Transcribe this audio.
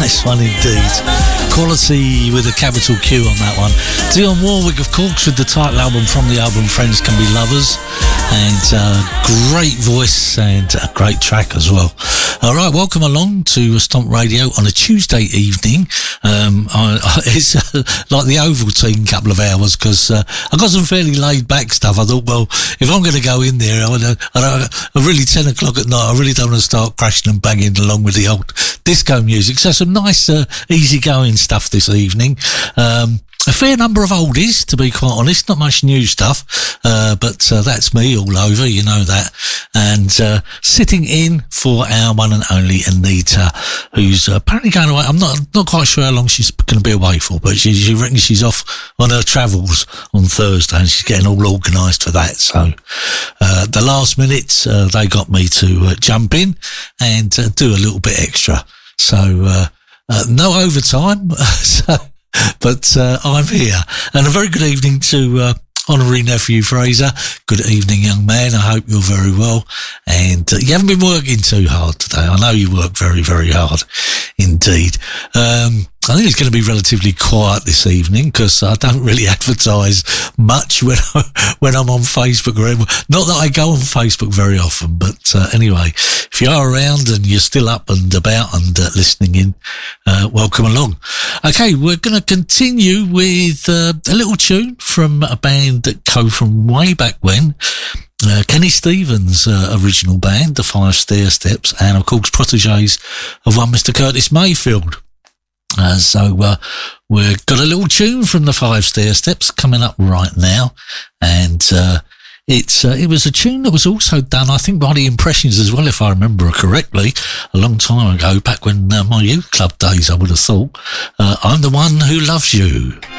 Nice one indeed. Quality with a capital Q on that one. Dionne Warwick, of course, with the title album from the album Friends Can Be Lovers. And great voice and a great track as well. All right, welcome along to Stomp Radio on a Tuesday evening. It's like the Ovaltine couple of hours because I got some fairly laid back stuff. I thought, well, if I'm going to go in there, I really 10 o'clock at night, I really don't want to start crashing and banging along with the old disco music. So some nice, easygoing stuff this evening. A fair number of oldies, to be quite honest. Not much new stuff, but that's me all over, you know that. And sitting in for our one and only Anita, who's apparently going away. I'm not quite sure how long she's going to be away for, but she reckons she's off on her travels on Thursday, and she's getting all organised for that. So the last minute, they got me to jump in and do a little bit extra. So no overtime. But I'm here. And a very good evening to honorary nephew Fraser. Good evening, young man. I hope you're very well. And you haven't been working too hard today. I know you work very, very hard indeed. I think it's going to be relatively quiet this evening because I don't really advertise much when I'm on Facebook. Not that I go on Facebook very often, but anyway, if you are around and you're still up and about and listening in, welcome along. Okay, we're going to continue with a little tune from a band that go from way back when. Kenny Stevens' original band, the Five Stairsteps, and of course proteges of one Mr. Curtis Mayfield. So we've got a little tune from the Five Stairsteps coming up right now, and it was a tune that was also done, I think, by the Impressions as well, if I remember correctly, a long time ago, back when my youth club days, I would have thought. I'm the One Who Loves You.